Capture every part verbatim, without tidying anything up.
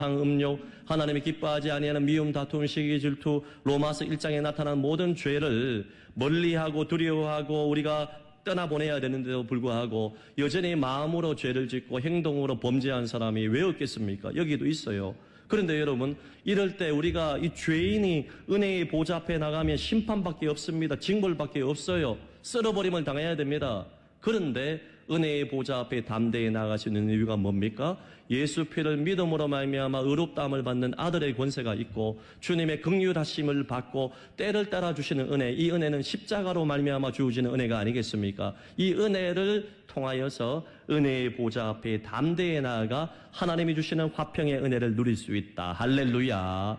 음욕, 하나님이 기뻐하지 아니하는 미움, 다툼, 시기, 질투, 로마서 일 장에 나타난 모든 죄를 멀리하고 두려워하고 우리가 떠나보내야 되는데도 불구하고 여전히 마음으로 죄를 짓고 행동으로 범죄한 사람이 왜 없겠습니까? 여기도 있어요. 그런데 여러분, 이럴 때 우리가 이 죄인이 은혜의 보좌 앞에 나가면 심판밖에 없습니다. 징벌밖에 없어요. 썰어버림을 당해야 됩니다. 그런데 은혜의 보좌 앞에 담대히 나가시는 이유가 뭡니까? 예수 피를 믿음으로 말미암아 의롭다함을 받는 아들의 권세가 있고 주님의 긍휼하심을 받고 때를 따라 주시는 은혜, 이 은혜는 십자가로 말미암아 주어지는 은혜가 아니겠습니까? 이 은혜를 통하여서 은혜의 보좌 앞에 담대히 나아가 하나님이 주시는 화평의 은혜를 누릴 수 있다. 할렐루야.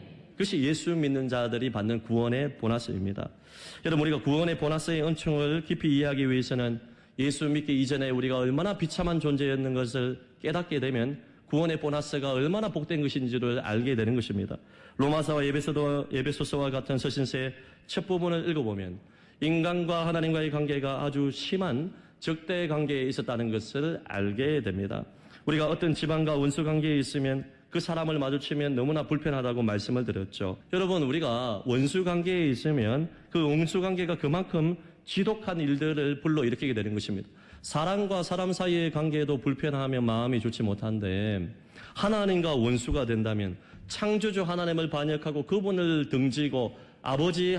그것이 예수 믿는 자들이 받는 구원의 보너스입니다. 여러분, 우리가 구원의 보너스의 은총을 깊이 이해하기 위해서는 예수 믿기 이전에 우리가 얼마나 비참한 존재였는 것을 깨닫게 되면 구원의 보너스가 얼마나 복된 것인지를 알게 되는 것입니다. 로마서와 에베소도, 에베소서와 같은 서신서의 첫 부분을 읽어보면 인간과 하나님과의 관계가 아주 심한 적대 관계에 있었다는 것을 알게 됩니다. 우리가 어떤 집안과 원수 관계에 있으면 그 사람을 마주치면 너무나 불편하다고 말씀을 드렸죠. 여러분, 우리가 원수 관계에 있으면 그 원수 관계가 그만큼 지독한 일들을 불러일으키게 되는 것입니다. 사람과 사람 사이의 관계도 불편하면 마음이 좋지 못한데 하나님과 원수가 된다면 창조주 하나님을 반역하고 그분을 등지고 아버지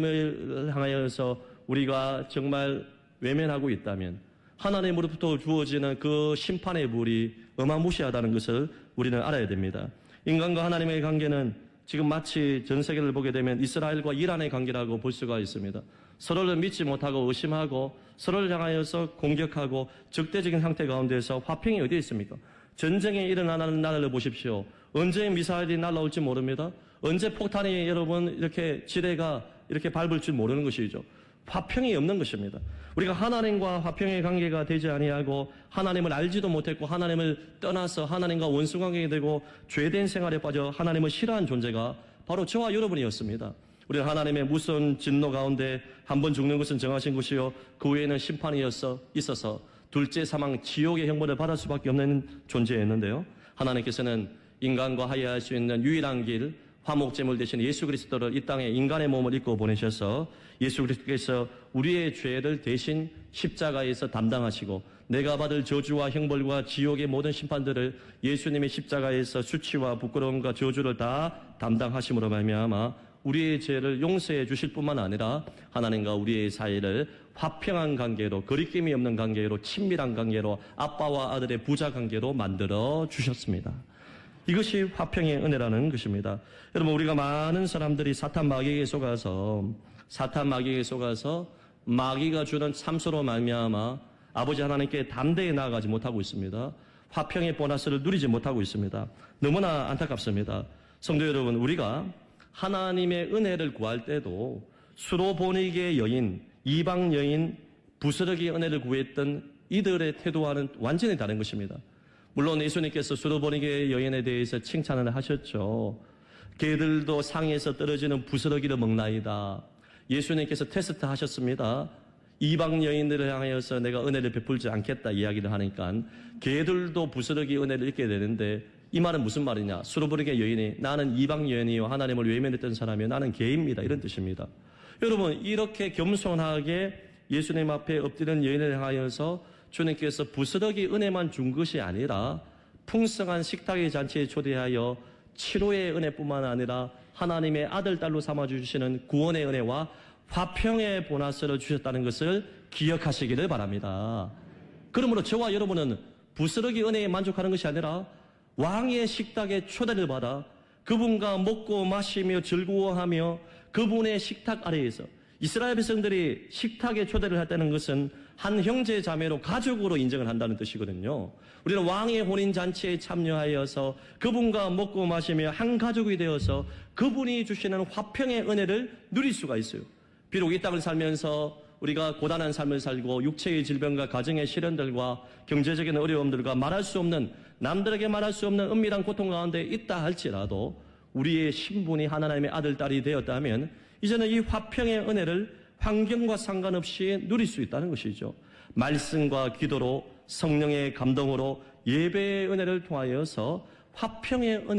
하나님을 향하여서 우리가 정말 외면하고 있다면 하나님으로부터 주어지는 그 심판의 불이 어마무시하다는 것을 우리는 알아야 됩니다. 인간과 하나님의 관계는 지금 마치 전 세계를 보게 되면 이스라엘과 이란의 관계라고 볼 수가 있습니다. 서로를 믿지 못하고 의심하고 서로를 향하여서 공격하고 적대적인 상태 가운데서 화평이 어디에 있습니까? 전쟁이 일어나는 나라를 보십시오. 언제 미사일이 날아올지 모릅니다. 언제 폭탄이 여러분 이렇게 지대가 이렇게 밟을 줄 모르는 것이죠. 화평이 없는 것입니다. 우리가 하나님과 화평의 관계가 되지 아니하고 하나님을 알지도 못했고 하나님을 떠나서 하나님과 원수관계가 되고 죄된 생활에 빠져 하나님을 싫어한 존재가 바로 저와 여러분이었습니다. 우리는 하나님의 무서운 진노 가운데 한 번 죽는 것은 정하신 것이요 그 후에는 심판이었어 있어서 둘째 사망 지옥의 형벌을 받을 수밖에 없는 존재였는데요. 하나님께서는 인간과 하여할 수 있는 유일한 길 화목제물 대신 예수 그리스도를 이 땅에 인간의 몸을 입고 보내셔서 예수 그리스도께서 우리의 죄를 대신 십자가에서 담당하시고 내가 받을 저주와 형벌과 지옥의 모든 심판들을 예수님의 십자가에서 수치와 부끄러움과 저주를 다 담당하심으로 말미암아 우리의 죄를 용서해 주실 뿐만 아니라 하나님과 우리의 사이를 화평한 관계로 거리낌이 없는 관계로 친밀한 관계로 아빠와 아들의 부자 관계로 만들어 주셨습니다. 이것이 화평의 은혜라는 것입니다. 여러분, 우리가 많은 사람들이 사탄 마귀에게 속아서 사탄 마귀에게 속아서 마귀가 주는 참소로 말미암아 아버지 하나님께 담대히 나아가지 못하고 있습니다. 화평의 보너스를 누리지 못하고 있습니다. 너무나 안타깝습니다. 성도 여러분, 우리가 하나님의 은혜를 구할 때도 수로보니게 여인, 이방 여인, 부스러기 은혜를 구했던 이들의 태도와는 완전히 다른 것입니다. 물론 예수님께서 수로보니게 여인에 대해서 칭찬을 하셨죠. 걔들도 상에서 떨어지는 부스러기를 먹나이다. 예수님께서 테스트 하셨습니다. 이방 여인들을 향하여서 내가 은혜를 베풀지 않겠다 이야기를 하니까 걔들도 부스러기 은혜를 잊게 되는데 이 말은 무슨 말이냐? 수로보니게 여인이 나는 이방 여인이요 하나님을 외면했던 사람이요 나는 개입니다. 이런 뜻입니다. 여러분, 이렇게 겸손하게 예수님 앞에 엎드리는 여인을 향하여서 주님께서 부스러기 은혜만 준 것이 아니라 풍성한 식탁의 잔치에 초대하여 치료의 은혜뿐만 아니라 하나님의 아들, 딸로 삼아주시는 구원의 은혜와 화평의 보너스를 주셨다는 것을 기억하시기를 바랍니다. 그러므로 저와 여러분은 부스러기 은혜에 만족하는 것이 아니라 왕의 식탁에 초대를 받아 그분과 먹고 마시며 즐거워하며 그분의 식탁 아래에서 이스라엘 백성들이 식탁에 초대를 했다는 것은 한 형제 자매로 가족으로 인정을 한다는 뜻이거든요. 우리는 왕의 혼인잔치에 참여하여서 그분과 먹고 마시며 한 가족이 되어서 그분이 주시는 화평의 은혜를 누릴 수가 있어요. 비록 이 땅을 살면서 우리가 고단한 삶을 살고 육체의 질병과 가정의 시련들과 경제적인 어려움들과 말할 수 없는 남들에게 말할 수 없는 은밀한 고통 가운데 있다 할지라도 우리의 신분이 하나님의 아들, 딸이 되었다면 이제는 이 화평의 은혜를 환경과 상관없이 누릴 수 있다는 것이죠. 말씀과 기도로 성령의 감동으로 예배의 은혜를 통하여서 화평의 은혜